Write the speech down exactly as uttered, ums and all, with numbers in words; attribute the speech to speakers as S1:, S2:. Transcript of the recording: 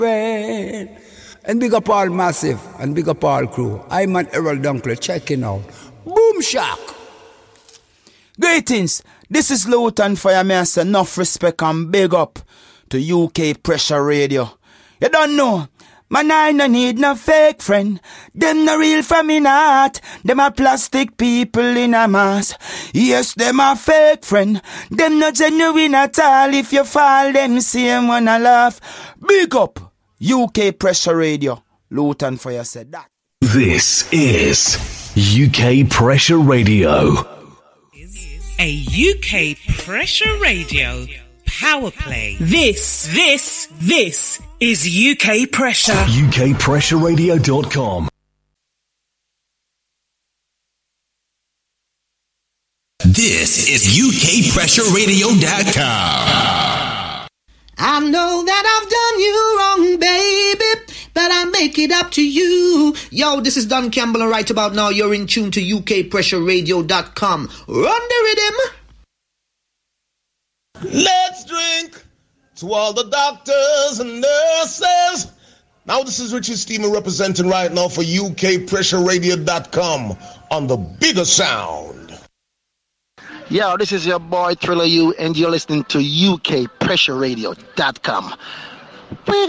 S1: Friend. And big up all Massive and big up all crew. I'm an Errol Dunkley checking out. Boom shock.
S2: Greetings. This is Luton Fire. Me I say enough respect and big up to U K Pressure Radio. You don't know. Man, I no need no fake friend. Them no real from in heart. Them a plastic people in a mass. Yes, them a fake friend. Them no genuine at all. If you fall, them same wanna laugh. Big up U K Pressure Radio. Luton Fire said that.
S3: This is U K Pressure Radio.
S4: A U K Pressure Radio power play. This, this, this is U K Pressure.
S3: U K Pressure Radio dot com.
S5: This is U K Pressure Radio dot com.
S6: I know that I've done you wrong, baby, but I make it up to you. Yo, this is Don Campbell, and right about now, you're in tune to U K Pressure Radio dot com. Run the rhythm.
S7: Let's drink to all the doctors and nurses. Now, this is Richie Steeman representing right now for U K Pressure Radio dot com on the bigger sound.
S8: Yo, this is your boy Thriller U, and you're listening to U K Pressure Radio dot com. We